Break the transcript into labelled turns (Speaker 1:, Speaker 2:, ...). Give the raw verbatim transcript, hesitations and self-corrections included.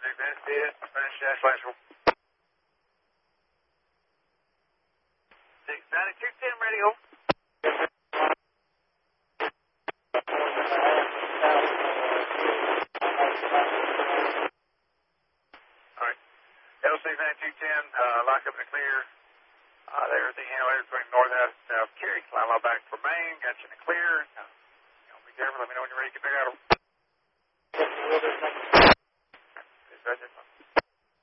Speaker 1: six minutes, did. Finish dash flash. six ninety-two ten, radio. Alright. L six ninety-two ten, uh, lock up in the clear. Uh, there's the handler between north and south carry. Climb out back for main. Got you in the clear. Uh, you know, be careful. Let me know when you're ready to get back out. Yes, we'll do. Thank you. Yes, right there.